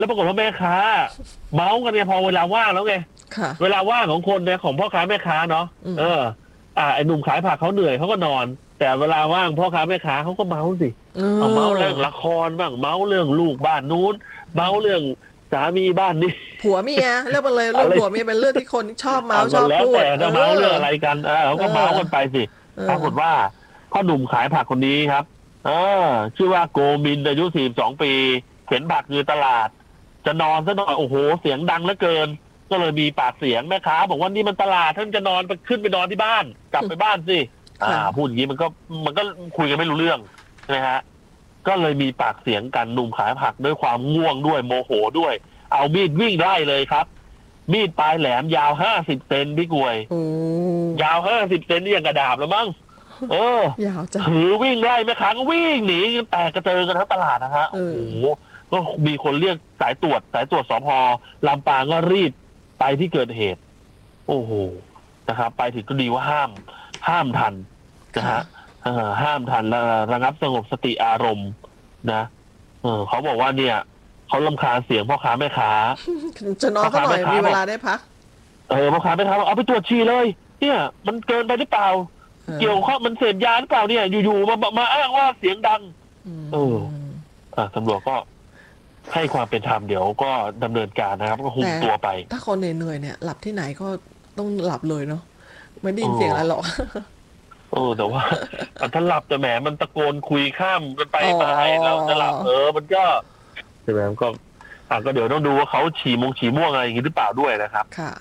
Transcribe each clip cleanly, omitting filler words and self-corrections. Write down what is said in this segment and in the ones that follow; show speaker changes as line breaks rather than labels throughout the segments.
แล้วปรากฏว่าแม่ค้าเมาส์กันเนี่ยพอเวลาว่างแล้วไง
ค่ะ
เวลาว่างของคนเนี่ยของพ่อค้าแม่ค้าเนาะ
อืม
เออไอ้หนุ่มขายผักเขาเหนื่อยเขาก็นอน แต่เวลาว่างพ่อค้าแม่ค้าเขาก็เมาส์สิ
เ
เอาเมาส์
ออ
เรื่องละครบ้างเมาส์เรื่องลูกบ้านนู้นเมาส์เรื่องสามีบ้านนี้
ผัวเมียเรื่องไปเลยเรื่
อะไร
องผัวเมียเป็นเรื่องที่คนชอบเมา
เอา
ส์ช
กันแล้วแต่
อบพูด
จะเมาส์เรื่องอะไรกันเขา
เอ
ก็เมา
อ
ส์กันไปสิ
เอ
ปรากฏว่า
อ
พ่อหนุ่มขายผักคนนี้ครับเอชื่อว่าโกมินอายุ42 ปีเข็นผักอยู่ตลาด จะนอนซะหน่อยโอ้โหเสียงดังเหลือเกิน ก็เลยมีปากเสียงแม่ค้าบอกว่านี่มันตลาดท่านจะนอนไปขึ้นไปนอนที่บ้าน กลับไปบ้านสิ
ค่ะ
พูดอย่างนี้มันก็คุยกันไม่รู้เรื่องนะฮะก็เลยมีปากเสียงกันหนุ่มขายผักด้วยความง่วงด้วยโมโหด้วย เอามีดวิ่งไล่เลยครับ มีดปลายแหลมยาว50 เซนพี่กวย
โอ้
ยาว50 เซนนี่ยังกระดาบแล้วมั้งเออย
าวจัง
ถือวิ่งไล่แม่ค้าก็วิ่งหนีกันแตกกระเจิงกันทั้งตลาดนะฮะ
เอ
โอ้
อ
โหก็มีคนเรียกสายตรวจสพ.ลำปางก็รีบไปที่เกิดเหตุ โอ้โหนะครับ ไปถึงก็ดีว่าห้ามทันนะ
ค่ะ
ฮะห้ามทันแล้วระงับสงบสติอารมณ์นะเขาบอกว่าเนี่ยเขารำคาญเสียงพ่อค้าแม่ค้า
จะนอนสักหน่อย
พ่อค้าแม่ค้า
มีเวลาได้พัก
พ่อค้าแม่ค้าบอกเอาไปตรวจฉี่เลย เนี่ย มันเกินไปหรือเปล่า
เออ
เกี่ยวข้องมันเสพยาหรือเปล่าเนี่ยอยู่ๆมาอ้างว่าเสียงดัง
อื
เออ
ม
ตำรวจก็ให้ความเป็นธรรมเดี๋ยวก็ดำเนินการนะครับ ก็คุม
แต่
ตัวไป
ถ้าคนเหนื่อยๆเนี่ยหลับที่ไหนก็ต้องหลับเลยเนาะไม่ได้ยิน
โอ้
เสียงอะไรหรอก
แต่ว่าถ้าหลับแต่แหมมันตะโกนคุยข้ามกันไป
อ๋อ
มาให้เราจะหลับมันก็ใช่ไหมก็ก็เดี๋ยวต้องดูว่าเขาฉี่ม่วงอะไรอย่างนี้หรือเปล่าด้วยนะครับ
ค่ะ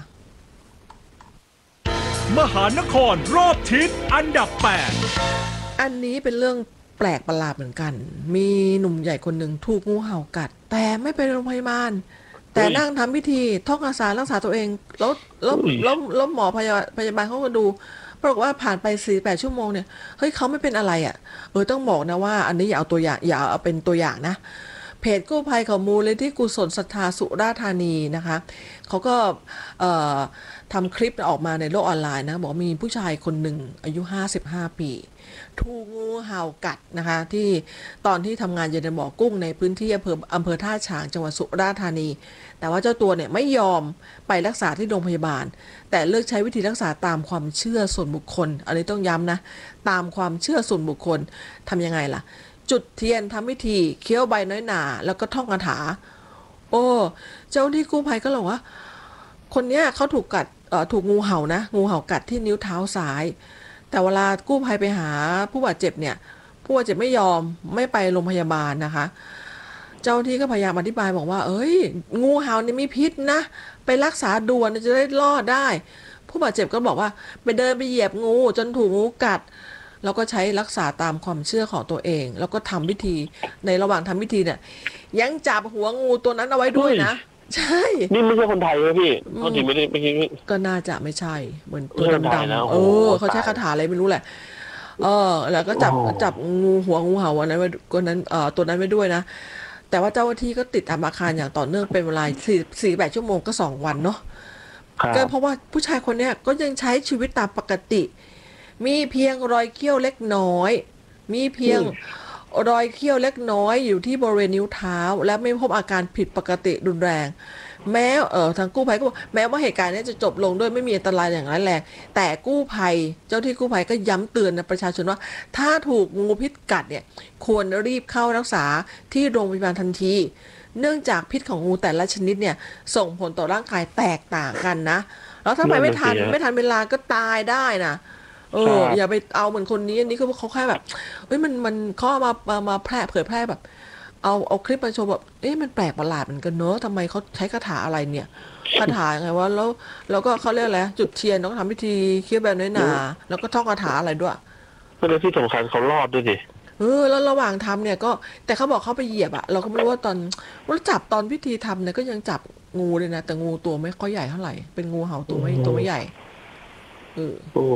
มหานครรอบทิศอันดับ
อันนี้เป็นเรื่องแปลกประหลาดเหมือนกัน มีหนุ่มใหญ่คนหนึ่งถูกงูเห่ากัด แต่ไม่ไปโรงพยาบาลแต่นั่งทำพิธีท่องคาถารักษาตัวเองแล้วหมอพยาบาลเขาก็ดูปรากฏว่าผ่านไป48 ชั่วโมงเนี่ยเฮ้ยเขาไม่เป็นอะไรอ่ะต้องบอกนะว่าอันนี้อย่าเอาตัวอย่างอย่าเอาเป็นตัวอย่างนะเพจกู้ภัยเขามูลเลยที่กุศลศรัทธาสุราษฎร์ธานีนะคะเขาก็เอ่อทำคลิปออกมาในโลกออนไลน์นะบอกมีผู้ชายคนหนึ่งอายุ55 ปีถูกงูเห่ากัดนะคะที่ตอนที่ทำงานอยู่ในบ่อกุ้งในพื้นที่อำเภอท่าฉางจังหวัดสุราษฎร์ธานีแต่ว่าเจ้าตัวเนี่ยไม่ยอมไปรักษาที่โรงพยาบาลแต่เลือกใช้วิธีรักษาตามความเชื่อส่วนบุคคลอันนี้ต้องย้ำนะตามความเชื่อส่วนบุคคลทำยังไงล่ะจุดเทียนทำพิธีเคี้ยวใบน้อยหนาแล้วก็ท่องคาถาโอ้เจ้าหน้าที่กู้ภัยก็บอกว่าคนเนี้ยเขาถูกกัดถูกงูเห่านะงูเห่ากัดที่นิ้วเท้าซ้ายแต่เวลากู้ภัยไปหาผู้บาดเจ็บเนี่ยผู้บาดเจ็บไม่ยอมไม่ไปโรงพยาบาลนะคะเจ้าหน้าที่ก็พยายามอธิบายบอกว่าเอ้ยงูเห่านี่มีพิษนะไปรักษาด่วนจะได้รอดได้ผู้บาดเจ็บก็บอกว่าไปเดินไปเหยียบงูจนถูกงูกัดแล้วก็ใช้รักษาตามความเชื่อของตัวเองแล้วก็ทำพิธีในระหว่างทำพิธีเนี่ยยังจับหัวงูตัวนั้นเอาไว้ด้วยนะใช่
นี่ไม่ใช่คนไทยเลยพี่เขาจริงไม่ได้ไม่ใช่
ก็น่าจะไม่ใช่เหมือนตัว
ไม่ใช่
ดำ
นะ
ๆ
โอ้โห
เขาใช้
ตาย
คาถาอะไรไม่รู้แหละแล้วก็จับ
โอ้
จับงูหัวงูเห่าอันนั้นไว้ตัวนั้นตัวนั้นไว้ด้วยนะแต่ว่าเจ้าหน้าที่ก็ติดตามอาคารอย่างต่อเนื่องเป็นเวลา48 ชั่วโมงก็2 วันเนาะก็เพราะว่าผู้ชายคนเนี้ยก็ยังใช้ชีวิตตามปกติมีเพียงรอยเขี้ยวเล็กน้อยมีเพียงรอยเขี้ยวเล็กน้อยอยู่ที่บริเวณนิ้วเท้าและไม่พบอาการผิดปกติรุนแรงแม้ทางกู้ภัยก็บอกแม้ว่าเหตุการณ์นี้จะจบลงด้วยไม่มีอันตรายอย่างร้ายแรงแต่กู้ภัยเจ้าที่กู้ภัยก็ย้ำเตือนนะประชาชนว่าถ้าถูกงูพิษกัดเนี่ยควรรีบเข้ารักษาที่โรงพยาบาลทันทีเนื่องจากพิษของงูแต่ละชนิดเนี่ยส่งผลต่อร่างกายแตกต่างกันนะแล้วถ้าไปไม่ทันเวลาก็ตายได้นะอย่าไปเอาเหมือนคนนี้อันนี้ก็เขาแค่แบบมันเขาเอามาเผยแพร่แบบเอาคลิปมาโชว์แบบมันแปลกประหลาดเหมือนกันเนอะทำไมเขาใช้คาถาอะไรเนี่ยคาถาไงวะแล้วก็เขาเรียกอะไรจุดเทียนต้องทำพิธีเคี้ยวแบบน้อยหนาแล้วก็ท่องคาถาอะไรด้วย
ก็เลยที่สำคัญเขารอดด้วยสิ
แล้วระหว่างทำเนี่ยก็แต่เขาบอกเขาไปเหยียบอะเราก็ไม่รู้ว่าว่าจับตอนพิธีทำเนี่ยก็ยังจับงูเลยนะแต่งูตัวไม่ค่อยใหญ่เท่าไหร่เป็นงูเห่าตัวไม่ใหญ่
โอ้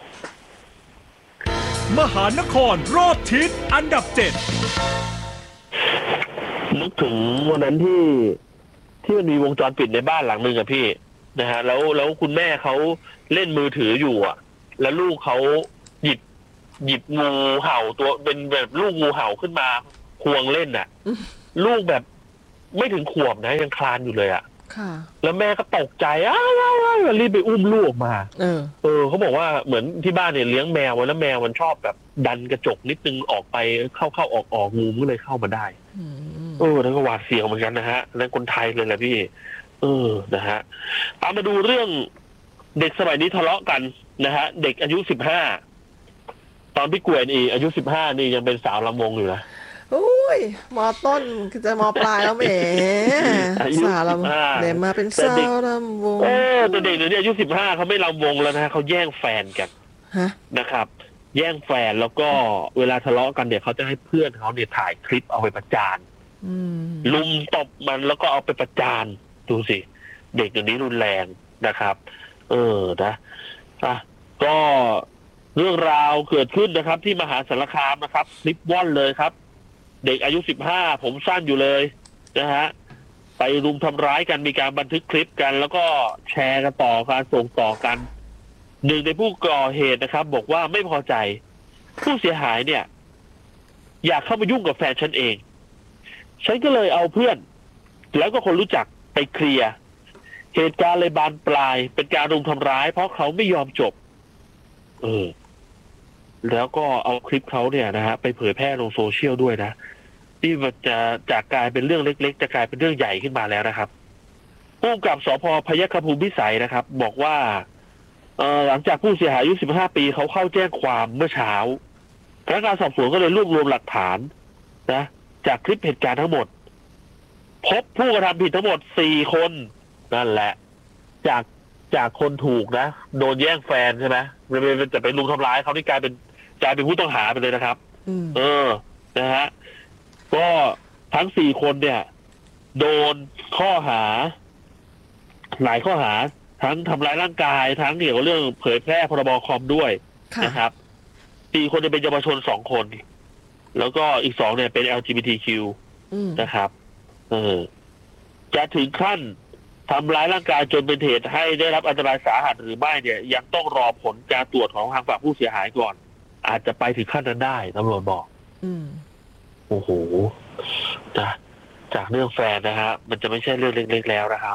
8มหานครรอบทิศอันดับ7
นึกถึงวันนั้นที่มันมีวงจรปิดในบ้านหลังนึงอะพี่นะฮะแล้วคุณแม่เขาเล่นมือถืออยู่อะแล้วลูกเขาหยิบงูเห่าตัวเป็นแบบลูกงูเห่าขึ้นมาควงเล่นอะลูกแบบไม่ถึงขวบนะยังคลานอยู่เลยอะ
ค่ะ
แล้วแม่ก็ตกใจรีบไปอุ้มลูกออกมาเขาบอกว่าเหมือนที่บ้านเนี่ยเลี้ยงแมวไว้แล้วแมวมันชอบแบบดันกระจกนิดนึงออกไปเข้าออกงูก็เลยเข้ามาได้แล้วก็หวาดเสียวเหมือนกันนะฮะนั่นคนไทยเลยแหละพี่นะฮะเอามาดูเรื่องเด็กสมัยนี้ทะเลาะกันนะฮะเด็กอายุ15ตอนพี่กวยอายุ15นี่ยังเป็นสาวลำวงอยู่นะ
อุ้ยมอต้นจะมอปลายแล้วแหมสาวลำเดี๋ยวมาเป็นสาวลำวง
แต่เด็กเดี๋ยวนี้อายุ15เขาไม่ลำวงแล้วนะเขาแย่งแฟนกันนะครับแย่งแฟนแล้วก็เวลาทะเลาะกันเดี๋ยวเขาจะให้เพื่อนเขาเนี่ยถ่ายคลิปเอาไปประจานลุมตบมันแล้วก็เอาไปประจานดูสิเด็กเดี๋ยวนี้รุนแรงนะครับนะก็เรื่องราวเกิดขึ้นนะครับที่มหาสารคามนะครับคลิปว่อนเลยครับเด็กอายุ15ผมสั้นอยู่เลยนะฮะไปรุมทำร้ายกันมีการบันทึกคลิปกันแล้วก็แชร์กันต่อการส่งต่อกันหนึ่งในผู้ก่อเหตุนะครับบอกว่าไม่พอใจผู้เสียหายเนี่ยอยากเข้ามายุ่งกับแฟนฉันเองฉันก็เลยเอาเพื่อนแล้วก็คนรู้จักไปเคลียร์เหตุการณ์เลยบานปลายเป็นการรุมทำร้ายเพราะเขาไม่ยอมจบแล้วก็เอาคลิปเขาเนี่ยนะฮะไปเผยแพร่ลงโซเชียลด้วยนะที่มันจะจากกลายเป็นเรื่องเล็กๆจะกลายเป็นเรื่องใหญ่ขึ้นมาแล้วนะครับผู้กำกับสภ.พยัคฆภูมิพิสัยนะครับบอกว่าหลังจากผู้เสียหายอายุ15 ปีเขาเข้าแจ้งความเมื่อเช้าพนักงานสอบสวนก็เลยรวบรวมหลักฐานนะจากคลิปเหตุการณ์ทั้งหมดพบผู้กระทำผิดทั้งหมด4 คนนั่นแหละจากคนถูกนะโดนแย่งแฟนใช่ไหมจะไปรุมทำร้ายเขาที่กลายเป็นผู้ต้องหาไปเลยนะครับนะฮะก็ทั้ง4 คนเนี่ยโดนข้อหาหลายข้อหาทั้งทำร้ายร่างกายทั้งเกี่ยวกับเรื่องเผยแพร่พรบคอมด้วยนะครับ4 คนจะเป็นเยาวชน2 คนแล้วก็อีก2เนี่ยเป็น LGBTQ นะครับจะถึงขั้นทำร้ายร่างกายจนเป็นเหตุให้ได้รับอันตรายสาหัสหรือไม่เนี่ยยังต้องรอผลการตรวจของทางฝั่งผู้เสียหายก่อนอาจจะไปถึงขั้นนั้นได้ตำรวจบอกโอ้โหนะจากเรื่องแฟนนะฮะมันจะไม่ใช่เรื่องเล็กๆแล้วนะครับ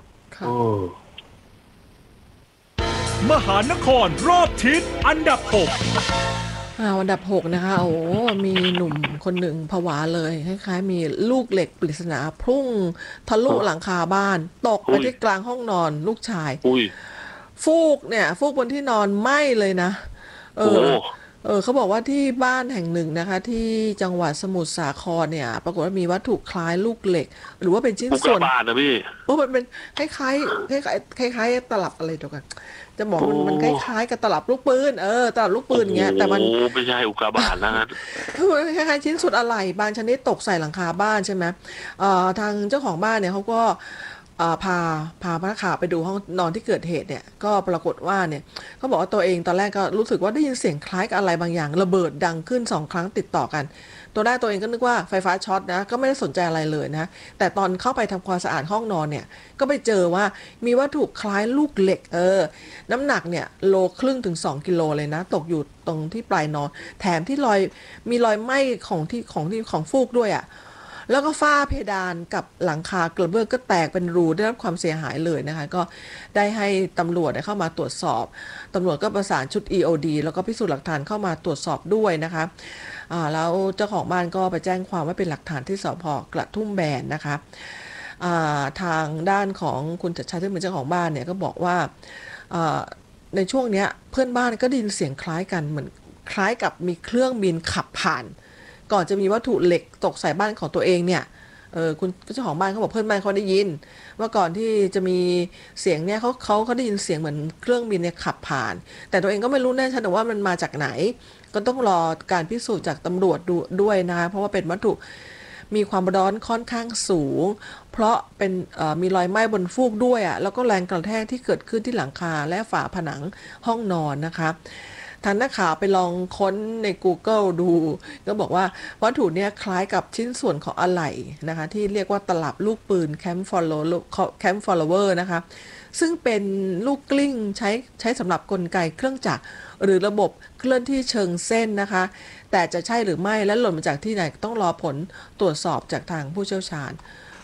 มหานครรอบทิศอันดับ 6
อันดับ6นะคะโอ้มีหนุ่มคนหนึ่งผวาเลยคล้ายๆมีลูกเหล็กปริศนาพุ่งทะลุหลังคาบ้านตกไปที่กลางห้องนอนลูกชายฟูกบนที่นอนไหม้เลยนะเขาบอกว่าที่บ้านแห่งหนึ่งนะคะที่จังหวัดสมุทรสาครเนี่ยปรากฏว่ามีวัตถุคล้ายลูกเหล็กหรือว่าเป็นชิ้นส่วน
นะพี่
มันเป็นคล้ายตลับอะไรตัวกันจะบอกมันคล้ายๆกับตลับลูกปืนตลับลูกปืนเงี้ยแต่มัน
ไม่ใช่อุกกาบาตนะ
คล้ายๆชิ้นส่วนอะไรบางชนิดตกใส่หลังคาบ้านใช่ไหมทางเจ้าของบ้านเนี่ยเขาก็พาพนักข่าวไปดูห้องนอนที่เกิดเหตุเนี่ยก็ปรากฏว่าเนี่ยเขาบอกว่าตัวเองตอนแรกก็รู้สึกว่าได้ยินเสียงคล้ายกับอะไรบางอย่างระเบิดดังขึ้น2 ครั้งติดต่อกันตัวแรกตัวเองก็นึกว่าไฟฟ้าช็อตนะก็ไม่ได้สนใจอะไรเลยนะแต่ตอนเข้าไปทำความสะอาดห้องนอนเนี่ยก็ไปเจอว่ามีวัตถุคล้ายลูกเหล็กน้ำหนักเนี่ย1.5 โลถึง2 กิโลเลยนะตกอยู่ตรงที่ปลายนอนแถมที่มีรอยไหม้ของฟูกด้วยแล้วก็ฝ้าเพดานกับหลังคากระเบื้องก็แตกเป็นรูได้รับความเสียหายเลยนะคะก็ได้ให้ตำรวจเข้ามาตรวจสอบตำรวจก็ประสานชุด EOD แล้วก็พิสูจน์หลักฐานเข้ามาตรวจสอบด้วยนะคะแล้วเจ้าของบ้านก็ไปแจ้งความว่าเป็นหลักฐานที่สภ.กระทุ่มแบนนะคะทางด้านของคุณจัดชัยที่เป็นเจ้าของบ้านเนี่ยก็บอกว่าในช่วงนี้เพื่อนบ้านก็ได้ยินเสียงคล้ายกันเหมือนคล้ายกับมีเครื่องบินขับผ่านก่อนจะมีวัตถุเหล็กตกใส่บ้านของตัวเองเนี่ยคุณเจ้าของบ้านเขาบอกเพื่อนบ้านเขาได้ยินว่าก่อนที่จะมีเสียงเนี่ยเขาได้ยินเสียงเหมือนเครื่องบินเนี่ยขับผ่านแต่ตัวเองก็ไม่รู้แน่ชัดว่ามันมาจากไหนก็ต้องรอการพิสูจน์จากตำรวจดูด้วยนะคะเพราะว่าเป็นวัตถุมีความร้อนค่อนข้างสูงเพราะเป็นมีรอยไหม้บนฟูกด้วยแล้วก็แรงกระแทกที่เกิดขึ้นที่หลังคาและฝาผนังห้องนอนนะคะทางนักข่าวไปลองค้นใน Google ดูก็บอกว่าวัตถุเนี้ยคล้ายกับชิ้นส่วนของอะไหล่นะคะที่เรียกว่าตลับลูกปืนแคมป์ฟอลโลเวอร์นะคะซึ่งเป็นลูกกลิ้งใช้สำหรับกลไกเครื่องจักรหรือระบบเคลื่อนที่เชิงเส้นนะคะแต่จะใช่หรือไม่และหล่นมาจากที่ไหนต้องรอผลตรวจสอบจากทางผู้เชี่ยวชาญ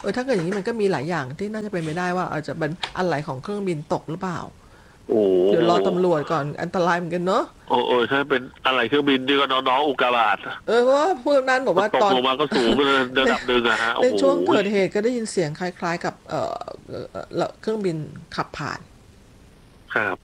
ถ้าเกิดอย่างนี้มันก็มีหลายอย่างที่น่าจะเป็นไปได้ว่าอาจจะเป็นอะไหล่ของเครื่องบินตกหรือเปล่าเดี๋ยวรอตำรวจก่อนอันตรายเหมือนกันเนาะ
ถ้าเป็นอะไรเครื่องบินนี่ก็น้องอุกกาบาต
เพราะว่าพวกนั้นบอกว่า
ตกลงมาก็สูงไประดับหนึ่งอะฮะ
ในช่วงเกิดเหตุก็ได้ยินเสียงคล้ายๆกับเครื่องบินขับผ่าน
ครับ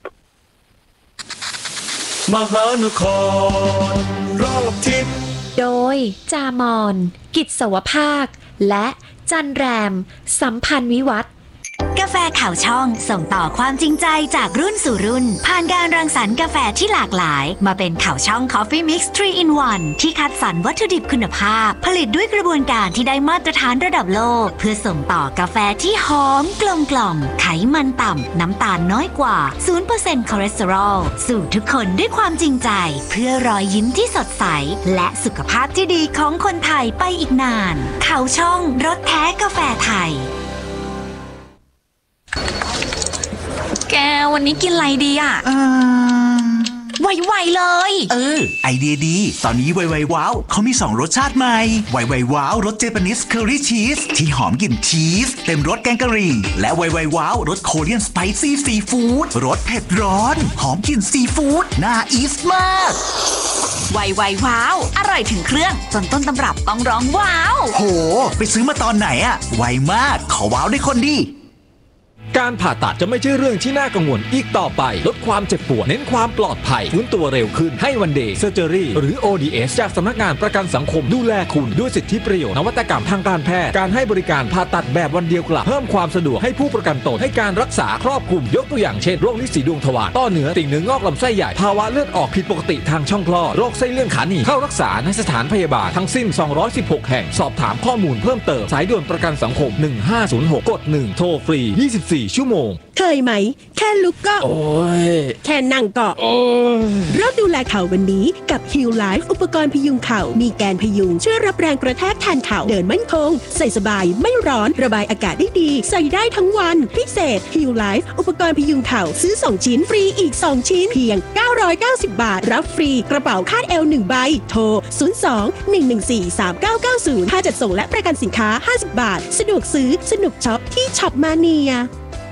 มหานครรอบทิศ
โดยจามอนกิจสวภาคและจันแรมสัมพันธ์วิวัฒน์
กาแฟข่าวช่องส่งต่อความจริงใจจากรุ่นสู่รุ่นผ่านการรังสรรค์กาแฟที่หลากหลายมาเป็นข่าวช่อง Coffee Mix 3 in 1 ที่คัดสรรวัตถุดิบคุณภาพผลิตด้วยกระบวนการที่ได้มาตรฐานระดับโลกเพื่อส่งต่อกาแฟที่หอมกลมกล่อมไขมันต่ำน้ำตาลน้อยกว่า 0% คอเลสเตอรอลสู่ทุกคนด้วยความจริงใจเพื่อรอยยิ้มที่สดใสและสุขภาพที่ดีของคนไทยไปอีกนานข่าวช่องรสแท้กาแฟไทย
แกวันนี้กินอะไรดีอ่ะไวๆเลย
ไอเดียดีตอนนี้ไวๆว้าวเขามี2รสชาติใหม่ไวๆว้าวรสเจแปนิสเคอรี่ชีสที่หอมกลิ่นชีสเต็มรสแกงกะหรี่และไวๆว้าวรสโคเรียนสไปซี่ซีฟู้ดรสเผ็ดร้อนหอมกลิ่นซีฟู้ดน่าอีสมาก
ไวๆว้าวอร่อยถึงเครื่องจนต้นตำรับต้องร้องว้าว
โหไปซื้อมาตอนไหนอะไวมากขอว้าวได้คนดี
การผ่าตัดจะไม่ใช่เรื่องที่น่ากังวลอีกต่อไปลดความเจ็บปวดเน้นความปลอดภัยฟื้นตัวเร็วขึ้นให้วันเดย์เซอร์เจอรี่หรือ ODS จากสำนักงานประกันสังคมดูแลคุณด้วยสิทธิประโยชน์นวัตกรรมทางการแพทย์การให้บริการผ่าตัดแบบวันเดียวกลับเพิ่มความสะดวกให้ผู้ประกันตนให้การรักษาครอบคลุมยกตัวอย่างเช่นโรคลิ้นสีดวงทวารต้อเนื้อติ่งเนื้องอกลำไส้ใหญ่ภาวะเลือดออกผิดปกติทางช่องคลอดโรคไส้เลื่อนขาหนีบเข้ารักษาในสถานพยาบาลทั้งสิ้น216แห่งสอบถามข้อมูลเพิ่มเติมสายด่วนประกันสังคม1506กด1โทรฟรี24ชั่วโมง
เคยไหมแค่ลุกก็แค่นั่งก็เริ่มดูแลเข่าวันนี้กับ Heal Life อุปกรณ์พยุงเข่ามีแกนพยุงช่วยรับแรงกระแทกแทนเข่าเดินมั่นคงใส่สบายไม่ร้อนระบายอากาศได้ดีใส่ได้ทั้งวันพิเศษ Heal Life อุปกรณ์พยุงเข่าซื้อ2ชิ้นฟรีอีก2ชิ้นเพียง990 บาทรับฟรีกระเป๋าคาดเอว1ใบโทร02-114-3990ค่าจัดส่งและประกันสินค้า50 บาทสะดวกซื้อสนุกช็อปที่ช็อปมาเนีย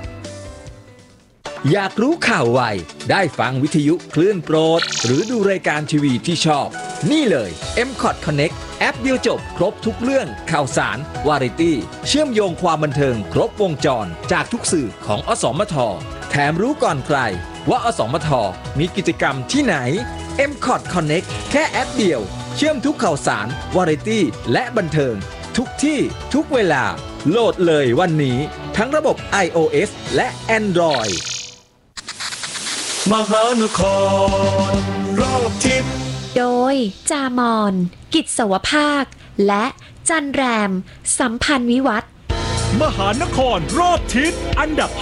อยากรู้ข่าวไวได้ฟังวิทยุคลื่นโปรดหรือดูรายการทีวีที่ชอบนี่เลย MCOT Connect แอปเดียวจบครบทุกเรื่องข่าวสารวาไรตี้เชื่อมโยงความบันเทิงครบวงจรจากทุกสื่อของอสมทแถมรู้ก่อนใครว่าอสมทมีกิจกรรมที่ไหน MCOT Connect แค่แอปเดียวเชื่อมทุกข่าวสารวาไรตี้และบันเทิงทุกที่ทุกเวลาโหลดเลยวันนี้ทั้งระบบ iOS และ Androidมหานครรอบทิศ
โดยจามอนกิจสวภาคและจันแรมสัมพันธ์วิวัฒน์
มหานครรอบทิศอันดับ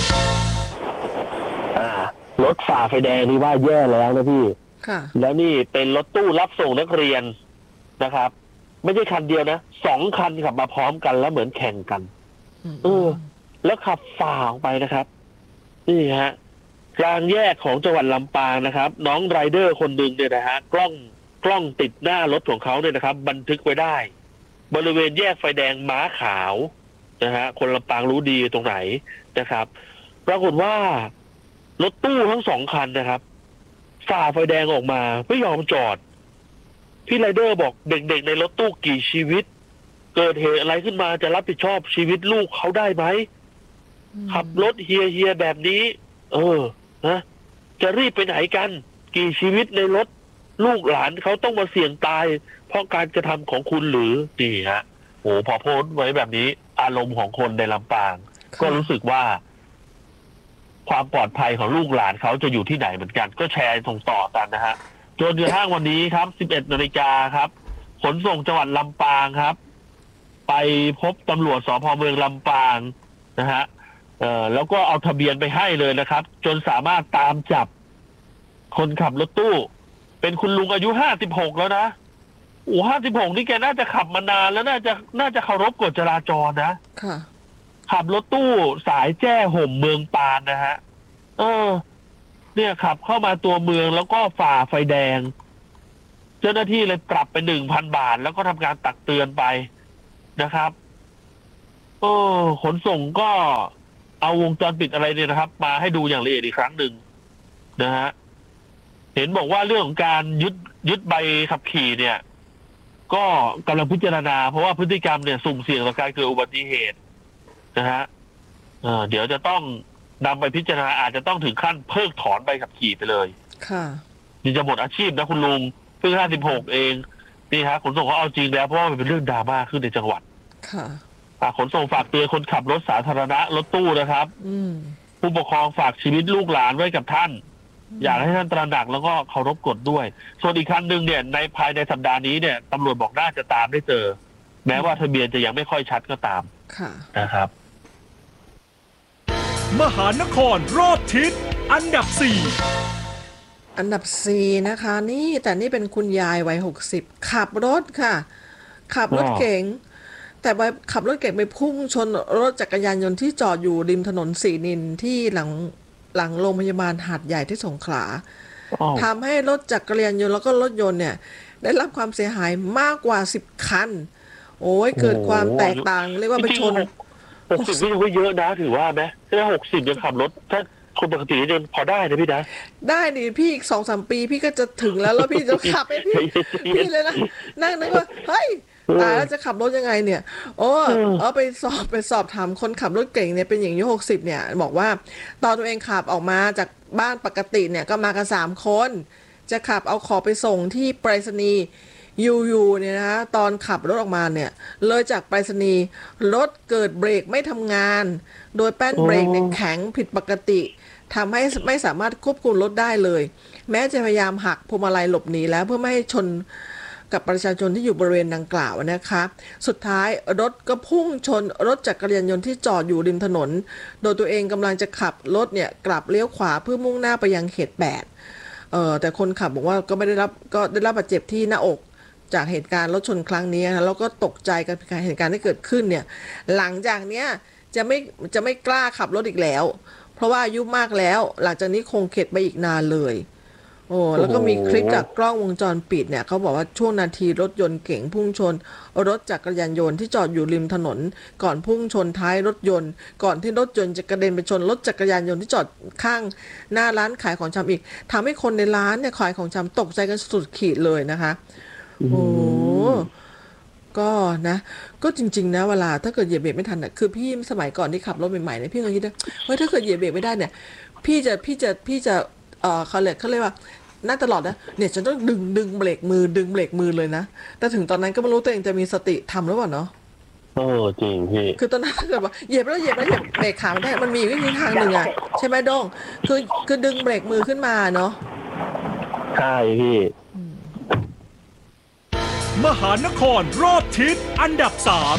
รถฝ่าไฟแดงนี่ว่าแย่แล้วนะพี่แล้วนี่เป็นรถตู้รับส่งนักเรียนนะครับไม่ใช่คันเดียวนะ2 คันขับมาพร้อมกันแล้วเหมือนแข่งกันแล้วขับฝ่าออกไปนะครับนี่ฮะกลางแยกของจังหวัดลำปางนะครับน้องไรเดอร์คนหนึ่งเนี่ยนะฮะกล้องติดหน้ารถของเขาเนี่ยนะครับบันทึกไว้ได้บริเวณแยกไฟแดงม้าขาวนะฮะคนลำปางรู้ดีตรงไหนนะครับปรากฏว่ารถตู้ทั้ง2 คันนะครับฝ่าไฟแดงออกมาไม่ยอมจอดพี่ไรเดอร์บอกเด็กๆในรถตู้กี่ชีวิตเกิดเหตุอะไรขึ้นมาจะรับผิดชอบชีวิตลูกเขาได้ไหมขับรถเฮียแบบนี้นะจะรีบไปไหนกันกี่ชีวิตในรถลูกหลานเขาต้องมาเสี่ยงตายเพราะการกระทำของคุณหรือนี่ฮะโอ้พอโพสต์ไว้แบบนี้อารมณ์ของคนในลำปางก็รู้สึกว่าความปลอดภัยของลูกหลานเขาจะอยู่ที่ไหนเหมือนกันก็แชร์ส่งต่อกันนะฮะจนกระทั่งวันนี้ครับ 11 นาฬิกาครับขนส่งจังหวัดลำปางครับไปพบตำรวจสภ.เมืองลำปางนะฮะแล้วก็เอาทะเบียนไปให้เลยนะครับจนสามารถตามจับคนขับรถตู้เป็นคุณลุงอายุ56แล้วนะ56นี่แกน่าจะขับมานานแล้วน่าจะเคารพกฎจราจรนะค่ะขับรถตู้สายแจ้ห่มเมืองปานนะฮะเนี่ยขับเข้ามาตัวเมืองแล้วก็ฝ่าไฟแดงเจ้าหน้าที่เลยปรับไป 1,000 บาทแล้วก็ทำการตักเตือนไปนะครับขนส่งก็เอาวงจรปิดอะไรเนี่ยนะครับ มาให้ดูอย่างละเอียดอีกครั้งหนึ่งนะฮะเห็นบอกว่าเรื่องของการยึดใบขับขี่เนี่ยก็กำลังพิจารณาเพราะว่าพฤติกรรมเนี่ยสุ่มเสี่ยงต่อการเกิดอุบัติเหตุนะฮะเดี๋ยวจะต้องนำไปพิจารณาอาจจะต้องถึงขั้นเพิกถอนใบขับขี่ไปเลย
ค่ะ
นี่จะหมดอาชีพนะคุณลุงเพิ่ง56เองนี่ฮะขนส่งเขาเอาจริงแล้วเพราะว่ามันเป็นเรื่องดราม่าขึ้นในจังหวัด
ค่ะ
ขนส่งฝากเตือนคนขับรถสาธารณะรถตู้นะครับผู้ปกครองฝากชีวิตลูกหลานไว้กับท่านอยากให้ท่านตระหนักแล้วก็เคารพกฎด้วยส่วนอีกคันหนึ่งเนี่ยในภายในสัปดาห์นี้เนี่ยตำรวจบอกน่าจะตามได้เจอแม้ว่าทะเบียนจะยังไม่ค่อยชัดก็ตามนะครับ
มหานครรอบทิศอันดับ
4นะคะนี่เป็นคุณยายวัย60ขับรถค่ะขับรถเก๋งแต่ขับรถเก๋งไปพุ่งชนรถจักรยานยนต์ที่จอดอยู่ริมถนนศรีนินที่หลังโรงพยาบาลหาดใหญ่ที่สงขลาทำให้รถจักรยานยนต์แล้วก็รถยนต์เนี่ยได้รับความเสียหายมากกว่า10คันโอ้ยเกิดความแตกต่างเรียกว่าไปชน
60นี่ก็เยอะนะถือว่าไหมถ้า60ยังขับรถถ้าคนปกติยังพอได้นะพี่นะ
ได้ดิพี่อีก 2-3 ปีพี่ก็จะถึงแล้วพี่จะขับให้พี่เลยนะนั่งนึกว่าเฮ้ยตายแล้วจะขับรถยังไงเนี่ยไปสอบถามคนขับรถเก่งเนี่ยเป็นอย่างอายุ60เนี่ยบอกว่าตอนตัวเองขับออกมาจากบ้านปกติเนี่ยก็มากัน3คนจะขับเอาของไปส่งที่ไปรษณีย์อยู่เนี่ยนะตอนขับรถออกมาเนี่ยเลยจากไปรษณีย์รถเกิดเบรกไม่ทำงานโดยแป้นเบรกเนี่ยแข็งผิดปกติทำให้ไม่สามารถควบคุมรถได้เลยแม้จะพยายามหักพวงมาลัยหลบหนีแล้วเพื่อไม่ให้ชนกับประชาชนที่อยู่บริเวณดังกล่าวนะคะสุดท้ายรถก็พุ่งชนรถจักรยานยนต์ที่จอดอยู่ริมถนนโดยตัวเองกำลังจะขับรถเนี่ยกลับเลี้ยวขวาเพื่อมุ่งหน้าไปยังเขต8แต่คนขับบอกว่าก็ได้รับบาดเจ็บที่หน้าอกจากเหตุการณ์รถชนครั้งนี้นะแล้วก็ตกใจกับเหตุการณ์ที่เกิดขึ้นเนี่ยหลังจากเนี้ยจะไม่กล้าขับรถอีกแล้วเพราะว่าอายุมากแล้วหลังจากนี้คงเข็ดไปอีกนานเลยแล้วก็มีคลิปจากกล้องวงจรปิดเนี่ยเขาบอกว่าช่วงนาทีรถยนต์เก๋งพุ่งชนรถจักรยานยนต์ที่จอดอยู่ริมถนนก่อนพุ่งชนท้ายรถยนต์ก่อนที่รถยนต์จะกระเด็นไปชนรถจักรยานยนต์ที่จอดข้างหน้าร้านขายของชำอีกทำให้คนในร้านเนี่ยขายของชำตกใจกันสุดขีดเลยนะคะก็นะก็จริงๆนะเวลาถ้าเกิดเหยียบเบรกไม่ทันคือพี่สมัยก่อนที่ขับรถใหม่ๆเนี่ยพี่ก็คิดว่าเฮ้ยถ้าเกิดเหยียบเบรกไม่ได้เนี่ยพี่จะเขาเรียกว่าน่าตลอดนะเนี่ยฉันต้องดึงเบรกมือเลยนะแต่ถึงตอนนั้นก็ไม่รู้ตัวเองจะมีสติทำหรือเปล่าเนาะ
จริงพี่
คือตอนนั้นถ้าเกิดว่าเหยียบเบรกขาไม่ได้มันมีวิธีทางหนึ่งอะใช่ไหมโด้งคือดึงเบรกมือขึ้นมาเนาะ
ใช่พี่
มหานครรอบทิศอันดับ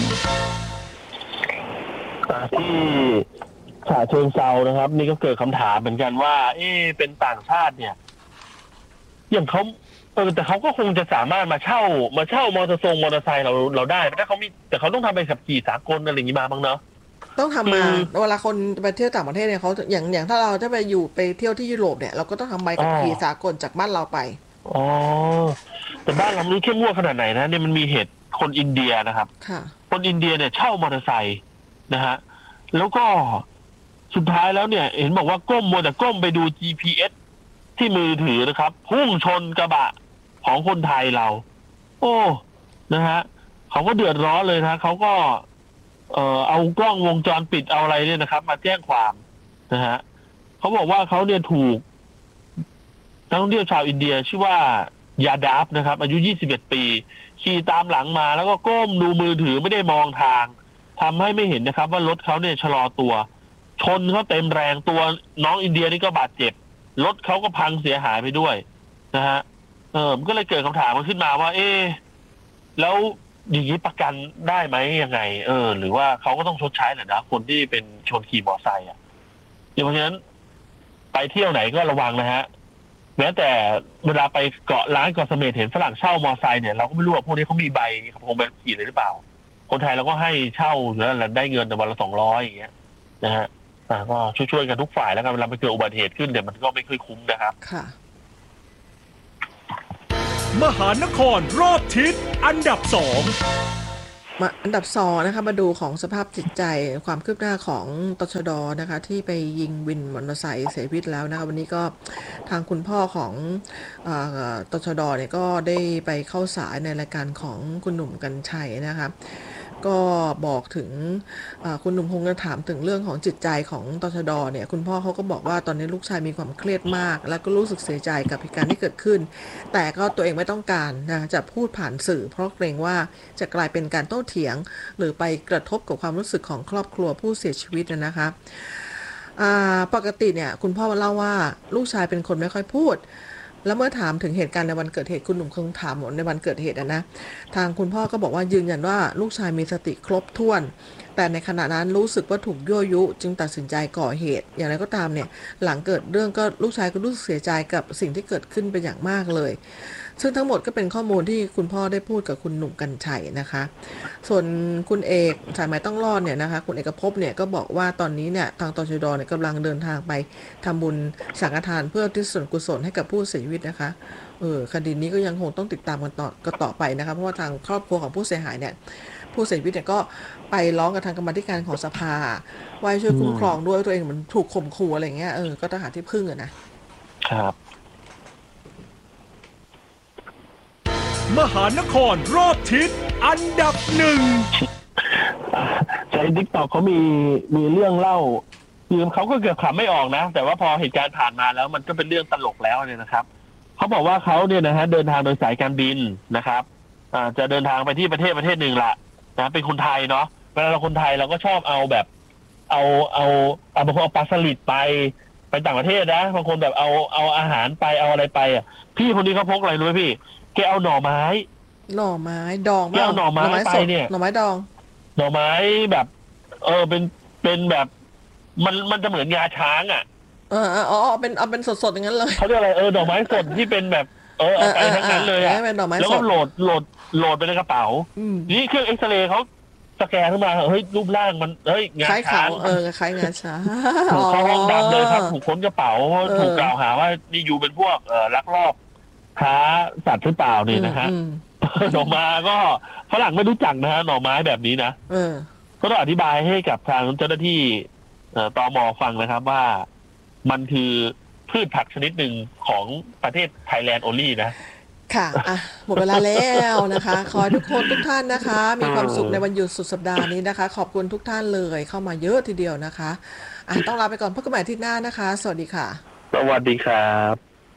ที่ฉะเชิงเทรานะครับนี่ก็เกิดคำถามเหมือนกันว่าเป็นต่างชาติเนี่ยอย่างเขาแต่เขาก็คงจะสามารถมาเช่ามอเตอร์ไซค์เราได้ถ้าเขามีแต่เขาต้องทำใบขับขี่สากลอะไรอย่างนี้มาบ้างเนาะ
ต้องทำมาเวลาคนไปเที่ยวต่างประเทศเนี่ยเขาอย่างถ้าเราจะไปเที่ยวที่ยุโรปเนี่ยเราก็ต้องทำใบขับขี่สากลจากบ้านเราไป
แต่บ้านเราไม่เข้มงวดขนาดไหนนะเนี่ยมันมีเหตุคนอินเดียนะครับคนอินเดียเนี่ยเช่ามอเตอร์ไซค์นะฮะแล้วก็สุดท้ายแล้วเนี่ยเห็นบอกว่ามัวแต่ก้มไปดู GPS ที่มือถือนะครับพุ่งชนกระบะของคนไทยเรานะฮะเขาก็เดือดร้อนเลยนะเขาก็เอากล้องวงจรปิดเอาอะไรเนี่ยนะครับมาแจ้งความนะฮะเขาบอกว่าเขาเนี่ยถูกนักท่องเที่ยวชาวอินเดียชื่อว่ายาดาฟนะครับอายุ21ปีขี่ตามหลังมาแล้วก็ก้มดูมือถือไม่ได้มองทางทำให้ไม่เห็นนะครับว่ารถเขาเนี่ยชะลอตัวชนเขาเต็มแรงตัวน้องอินเดียนี่ก็บาดเจ็บรถเขาก็พังเสียหายไปด้วยนะฮะมันก็เลยเกิดคำถามขึ้นมาว่าแล้วอย่างนี้ประกันได้ไหมยังไงหรือว่าเขาก็ต้องชดใช้แหละนะคนที่เป็นชนขี่มอเตอร์ไซค์เพราะฉะนั้นไปเที่ยวไหนก็ระวังนะฮะแม้แต่เวลาไปเกาะล้านเกาะเสม็ดเห็นฝรั่งเช่ามอเตอร์ไซค์เนี่ยเราก็ไม่รู้ว่าพวกนี้เขามีใบขับขี่เลยหรือเปล่าคนไทยเราก็ให้เช่าแล้วได้เงินแต่วันละ200อย่างเงี้ยนะฮะก็ช่วยๆกันทุกฝ่ายแล้วกันเวลาไปเกิดอุบัติเหตุขึ้นเนี่ยมันก็ไม่ค่อยคุ้มนะครับ
ค่ะ
มหานครรอบทิศอันดับ
อันดับ2นะคะมาดูของสภาพจิตใจความคืบหน้าของตชด.นะคะที่ไปยิงวินมอเตอร์ไซค์เสียชีวิตแล้วนะคะวันนี้ก็ทางคุณพ่อของตชด.เนี่ยก็ได้ไปเข้าสายในรายการของคุณหนุ่มกรรชัยนะคะก็บอกถึงคุณหนุ่มคงจะถามถึงเรื่องของจิตใจของตชด.เนี่ยคุณพ่อเขาก็บอกว่าตอนนี้ลูกชายมีความเครียดมากแล้วก็รู้สึกเสียใจกับเหตุการณ์ที่เกิดขึ้นแต่ก็ตัวเองไม่ต้องการนะจะพูดผ่านสื่อเพราะเกรงว่าจะกลายเป็นการโต้เถียงหรือไปกระทบกับความรู้สึกของครอบครัวผู้เสียชีวิตนะคะปกติเนี่ยคุณพ่อเล่าว่าลูกชายเป็นคนไม่ค่อยพูดแล้วเมื่อถามถึงเหตุการณ์ในวันเกิดเหตุคุณหนุ่มคงถามในวันเกิดเหตุนะทางคุณพ่อก็บอกว่ายืนยันว่าลูกชายมีสติครบถ้วนแต่ในขณะนั้นรู้สึกว่าถูกยั่วยุจึงตัดสินใจก่อเหตุอย่างไรก็ตามเนี่ยหลังเกิดเรื่องก็ลูกชายก็รู้สึกเสียใจกับสิ่งที่เกิดขึ้นเป็นอย่างมากเลยซึ่งทั้งหมดก็เป็นข้อมูลที่คุณพ่อได้พูดกับคุณหนุ่มกรรชัยนะคะส่วนคุณเอกสายไหมต้องรอดเนี่ยนะคะคุณเอกภพเนี่ยก็บอกว่าตอนนี้เนี่ยทางตชด.เนี่ยกำลังเดินทางไปทำบุญสังฆทานเพื่ออุทิศส่วนกุศลให้กับผู้เสียชีวิตนะคะคดีนี้ก็ยังคงต้องติดตามกันต่อไปนะคะเพราะว่าทางครอบครัวของผู้เสียหายเนี่ยผู้เสียชีวิตเนี่ยก็ไปร้องกับทางกรรมาธิการของสภาว่าช่วยคุ้มครองด้วยตัวเองมันถูกข่มขู่อะไรเงี้ยก็ต้องหาที่พึ่งนะครับ
มหานครรอบทิศอันดับ1
ในทิกตอกเขามีเรื่องเล่าคือเขาก็เกือบขำไม่ออกนะแต่ว่าพอเหตุการณ์ผ่านมาแล้วมันก็เป็นเรื่องตลกแล้วเนี่ยนะครับเขาบอกว่าเขาเนี่ยนะฮะเดินทางโดยสายการบินนะครับจะเดินทางไปที่ประเทศหนึ่งละนะเป็นคนไทยเนาะเวลาเราคนไทยเราก็ชอบเอาแบบเอาบางคนเอาปลาสลิดไปต่างประเทศนะบางคนแบบเอาอาหารไปเอาอะไรไปอ่ะพี่คนนี้เขาพกอะไรรู้ไหมพี่แกเอาหน่อไม้
ดองแก
เอาหน่อไม้ไปเนี่ย
หน่อไม้ดอง
หน่อไม้แบบเป็นแบบมันจะเหมือนงาช้างอ่ะ
เอาเป็นสดๆอย่างนั้นเลย
เขาเรียกอะไรหน่อไม้สดที่เป็นแบบเอาไปทั้งนั้นเลยอ่ะแล้วก็โหลดไปในกระเป๋านี่เครื่องเอ็กซเรย์เขาสแกนขึ้นมาเฮ้ยรูปร่างมันงาช้าง
คล้ายงาช้าง
เข้าห้องดำเลยครับถูกค้นกระเป๋าถูกกล่าวหาว่านี่อยู่เป็นพวกลักลอบค้าสัตว์หรือเปล่านี่นะฮะหน่อไม้ก็ฝรั่งไม่รู้จักนะฮะหน่อไม้แบบนี้นะก็ต้องอธิบายให้กับทางเจ้าหน้าที่ตม.ฟังนะครับว่ามันคือพืชผักชนิดหนึ่งของประเทศไทยแลนด์โอลี่นะ
ค่ะหมดเวลาแล้วนะคะขอให้ทุกท่านนะคะมีความสุขในวันหยุดสุดสัปดาห์นี้นะคะขอบคุณทุกท่านเลยเข้ามาเยอะทีเดียวนะคะต้องลาไปก่อนพบกันใหม่อาทิตย์หน้านะคะสวัสดีค่ะ
สวัสดีครับ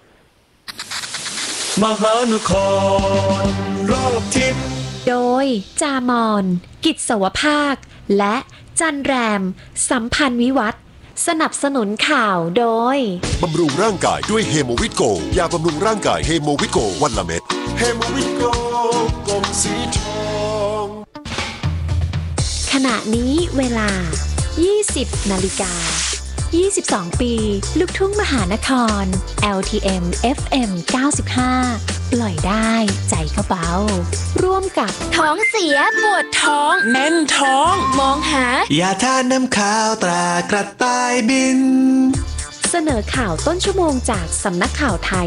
มหานครรอบทิศ
โดยจามอนกิจสวภาคและจันแรมสัมพันธ์วิวัฒน์สนับสนุนข่าวโดย
บำรุงร่างกายด้วยเฮโมวิโกยาบำรุงร่างกายเฮโมวิโกวันละเม็ดเฮโมวิโกกลมสีทอง
ขณะนี้เวลา 20 นาฬิกา 22 ปีลูกทุ่งมหานคร LTM FM 95 ปล่อยได้ใจก็เบาร่วมกับ
ท้องเสียปวดท้องแน่นท้องมองหาย
าทาน้ำข้าวตรากระต่ายบิน
เสนอข่าวต้นชั่วโมงจากสำนักข่าวไทย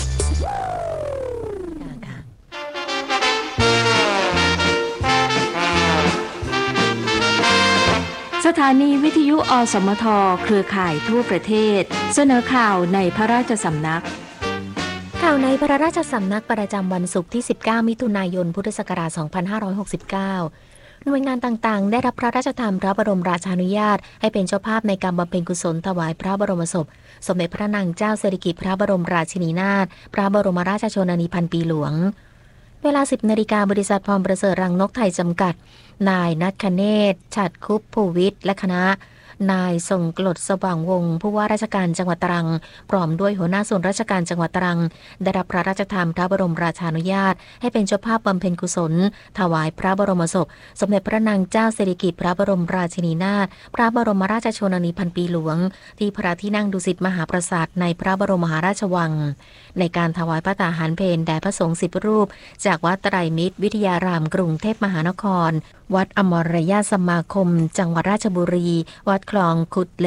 สถานีวิทยุอสมทเครือข่ายทั่วประเทศเสนอข่าวในพระราชสำนัก
ข่าวในพระราชสำนักประจำวันศุกร์ที่19มิถุนายนพุทธศักราช2569หน่วยงานต่างๆได้รับพระราชทานพระบรมราชานุญาตให้เป็นเจ้าภาพในการบำเพ็ญกุศลถวายพระบรมศพสมเด็จพระนางเจ้าสิริกิติ์พระบรมราชินีนาถพระบรมราชชนนีพันปีหลวงเวลา 10 นาฬิกาบริษัทพรประเสริฐรังนกไทยจำกัดนายณัฐคเนศฉัตรคุปภูวิทย์และคณะนายทรงกลดสว่างวงศ์ผู้ว่าราชการจังหวัดตรังพร้อมด้วยหัวหน้าส่วนราชการจังหวัดตรังได้รับพระราชทานพระบรมราชานุญาตให้เป็นเจ้าภาพบำเพ็ญกุศลถวายพระบรมศพสมเด็จพระนางเจ้าสิริกิติ์พระบรมราชินีนาถพระบรมราชชนนีพันปีหลวงที่พระที่นั่งดุสิตมหาปราสาทในพระบรมมหาราชวังในการถวายพระตาหารเพลแด่พระสงฆ์10 รูปจากวัดไตรมิตรวิทยารามกรุงเทพมหานครวัดอมรยาสมาคมจังหวัดราชบุรีวัดคลองขุดเล็ก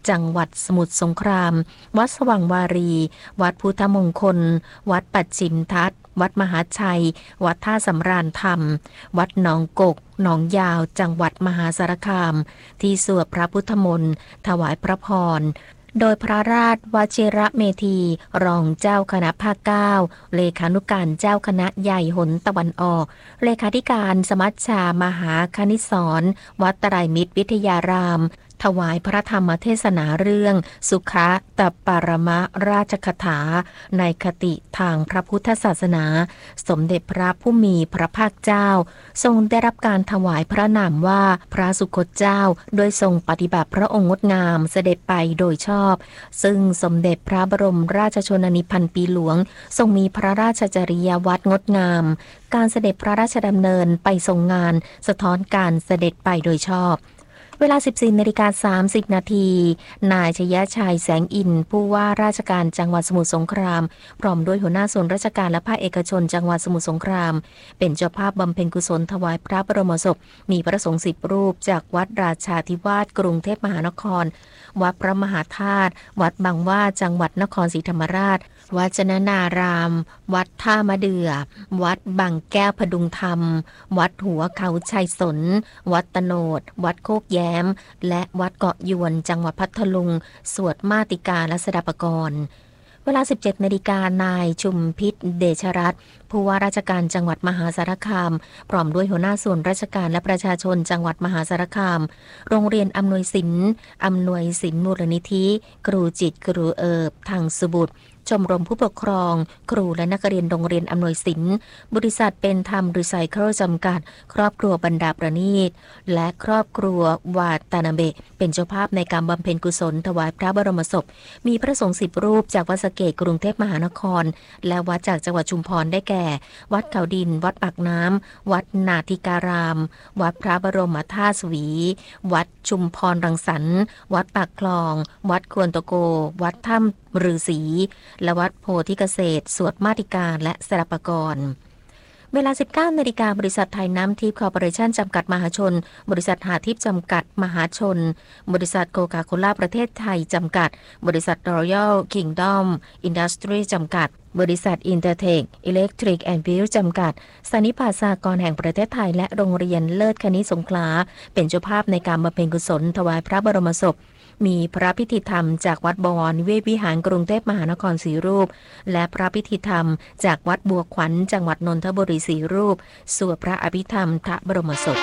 จังหวัดสมุทรสงครามวัดสว่างวารีวัดพุทธมงคลวัดปัจฉิมทัศน์วัดมหาชัยวัดท่าสำราญธรรมวัดหนองกกหนองยาวจังหวัดมหาสารคามที่สวดพระพุทธมนต์ถวายพระพรโดยพระราชวชิรเมธีรองเจ้าคณะภาค 9เลขานุการเจ้าคณะใหญ่หนตะวันออกเลขาธิการสมัชชามหาคณิสรณ์วัดไตรมิตรวิทยารามถวายพระธรรมเทศนาเรื่องสุขะตปรมราชคถาในคติทางพระพุทธศาสนาสมเด็จพระผู้มีพระภาคเจ้าทรงได้รับการถวายพระนามว่าพระสุคตเจ้าโดยทรงปฏิบัติพระองค์งดงามเสด็จไปโดยชอบซึ่งสมเด็จพระบรมราชชนนีพันปีหลวงทรงมีพระราชจริยวัตรงดงามการเสด็จพระราชดำเนินไปทรงงานสะท้อนการเสด็จไปโดยชอบเวลา 14:30 นาทีนายชยชัยแสงอินผู้ว่าราชการจังหวัดสมุทรสงครามพร้อมด้วยหัวหน้าส่วนราชการและภาคเอกชนจังหวัดสมุทรสงครามเป็นเจ้าภาพบำเพ็ญกุศลถวายพระบรมศพมีพระสงฆ์10 รูปจากวัดราชาธิวาสกรุงเทพมหานครวัดพระมหาธาตุวัดบางว่าจังหวัดนครศรีธรรมราชวัดจนนารามวัดท่ามะเดื่อวัดบางแก้วพดุงธรรมวัดหัวเขาชัยสนวัดตโนดวัดโคกแย้มและวัดเกาะยวนจังหวัดพัทลุงสวดมาติกาและสดับกรเวลา 17 นาฬิกานายชุมพิษเดชรัตน์ผู้ว่าราชการจังหวัดมหาสารคามพร้อมด้วยหัวหน้าส่วนราชการและประชาชนจังหวัดมหาสารคามโรงเรียนอำนวยศิลป์มูลนิธิครูจิตครูเอิบทางสุบุตรชมรมผู้ปกครองครูและนักเรียนโรงเรียนอำนวยศิลป์บริษัทเป็นธรรมรีไซเคิลจำกัดครอบครัวบรรดาประณีตและครอบครัววาตานาเบะเป็นเจ้าภาพในการบำเพ็ญกุศลถวายพระบรมศพมีพระสงฆ์10 รูปจากวัดสะเกษกรุงเทพมหานครและวัดจากจังหวัดชุมพรได้แก่วัดเขาดินวัดปากน้ำวัดนาทิการามวัดพระบรมธาตุสวีวัดชุมพรรังสรรค์วัดปากคลองวัดควนตะโกวัดถ้ำฤาษีและวัดโพธิเกษตรสวดมาติกาและสดับกรเวลา 19 นาฬิกาบริษัทไทยน้ำทิพย์คอร์ปอเรชั่นจำกัดมหาชนบริษัทหาทิพย์จำกัดมหาชนบริษัทโคคาโคล่าประเทศไทยจำกัดบริษัท Royal Kingdom Industry จำกัดบริษัท Intertech Electric and Build จำกัดสานิพาสากรแห่งประเทศไทยและโรงเรียนเลิศคณิตสงขลาเป็นเจ้าภาพในการบำเพ็ญกุศลถวายพระบรมศพมีพระพิธีธรรมจากวัดบวรนิเวศวิหารกรุงเทพมหานคร4 รูปและพระพิธีธรรมจากวัดบัวขวัญจังหวัดนนทบุรี4 รูปสวดพระอภิธรรมพระบรมศพ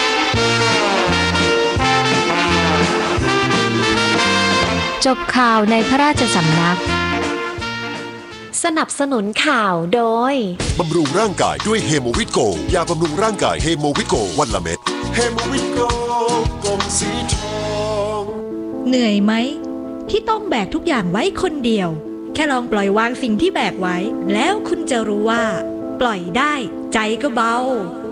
จบข่าวในพระราชสำนัก
สนับสนุนข่าวโดย
บำรุงร่างกายด้วยเฮโมวิตโกยาบำรุงร่างกายเฮโมวิตโกวันละเม็ดเฮโมวิตโกกลมสีทอง
เหนื่อยไหมที่ต้องแบกทุกอย่างไว้คนเดียวแค่ลองปล่อยวางสิ่งที่แบกไว้แล้วคุณจะรู้ว่าปล่อยได้ใจก็เบา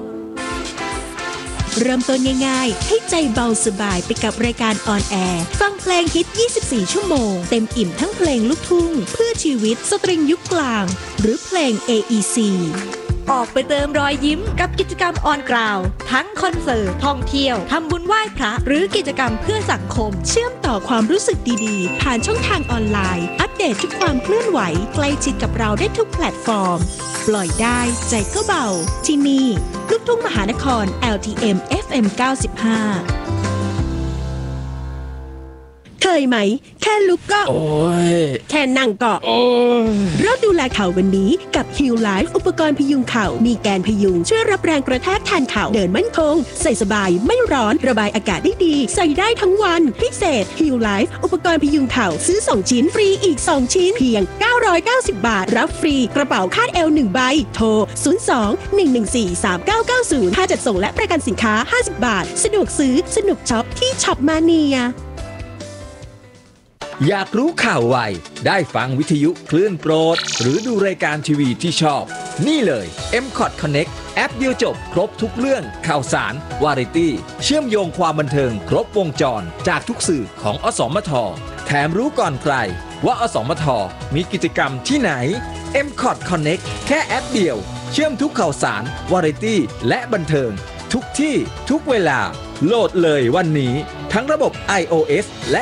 เริ่มต้นง่ายๆให้ใจเบาสบายไปกับรายการออนแอร์ฟังเพลงฮิต24 ชั่วโมงเต็มอิ่มทั้งเพลงลูกทุ่งเพื่อชีวิตสตริงยุคกลางหรือเพลง AEC
ออกไปเติมรอยยิ้มกับกิจกรรมออนกราวทั้งคอนเสิร์ตท่องเที่ยวทำบุญไหว้พระหรือกิจกรรมเพื่อสังคม
เชื่อมต่อความรู้สึกดีๆผ่านช่องทางออนไลน์อัปเดตทุกความเคลื่อนไหวใกล้ชิดกับเราได้ทุกแพลตฟอร์มปล่อยได้ใจก็เบาที่นี่ลูกทุ่งมหานคร LTM FM 95เคยไหมแค่ลุกก็โอ้ยแค่นั่งก็โอ้ยเริ่มดูแลเข่าวันนี้กับ Heal Life อุปกรณ์พยุงเข่ามีแกนพยุงช่วยรับแรงกระแทกแทนเข่าเดินมั่นคงใส่สบายไม่ร้อนระบายอากาศได้ดีใส่ได้ทั้งวันพิเศษ Heal Life อุปกรณ์พยุงเข่าซื้อ2ชิ้นฟรีอีก2ชิ้นเพียง990 บาทรับฟรีกระเป๋าคาดเอว1ใบโทร02-114-3990ค่าจัดส่งและประกันสินค้า50 บาทสะดวกซื้อสนุกช็อปที่ช็อปมาเนีย
อยากรู้ข่าวไวได้ฟังวิทยุคลื่นโปรดหรือดูรายการทีวีที่ชอบนี่เลย MCOT Connect แอปเดียวจบครบทุกเรื่องข่าวสารวาไรตี้เชื่อมโยงความบันเทิงครบวงจรจากทุกสื่อของอสมทแถมรู้ก่อนใครว่าอสมทมีกิจกรรมที่ไหน MCOT Connect แค่แอปเดียวเชื่อมทุกข่าวสารวาไรตี้และบันเทิงทุกที่ทุกเวลาโหลดเลยวันนี้ทั้งระบบ iOS และ